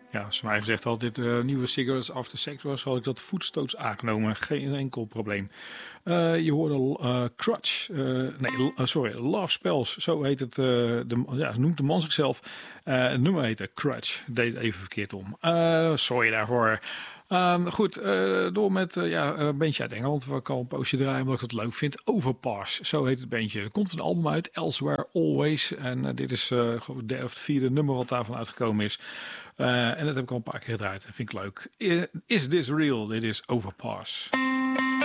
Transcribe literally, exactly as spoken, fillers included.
Ja, als ze mij gezegd had dit uh, nieuwe Cigarettes After Sex was, had ik dat voetstoots aangenomen. Geen enkel probleem. Uh, je hoorde uh, Crutch, uh, nee, uh, sorry, Love Spells, zo heet het. Uh, de, ja, noemt de man zichzelf. Uh, het nummer heette Crutch, deed het even verkeerd om. Uh, sorry daarvoor. Um, goed, uh, door met uh, ja, een bandje uit Engeland. Waar ik al een poosje draaien omdat ik dat leuk vind. Overpass, zo heet het bandje. Er komt een album uit, Elsewhere Always. En uh, dit is uh, het derde of vierde nummer wat daarvan uitgekomen is. Uh, en dat heb ik al een paar keer gedraaid. Dat vind ik leuk. Is This Real? Dit is Overpass.